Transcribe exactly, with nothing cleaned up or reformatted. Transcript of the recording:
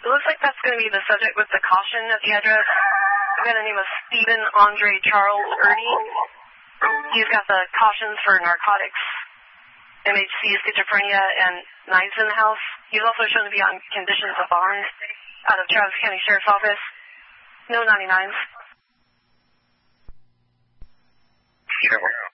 It looks like that's going to be the subject with the caution at the address. A guy by the name of Stephen Andre Charles Ernie. He's got the cautions for narcotics, M H C, schizophrenia, and knives in the house. He's also shown to be on conditions of bond out of Travis County Sheriff's Office. No ninety-nines. Sure.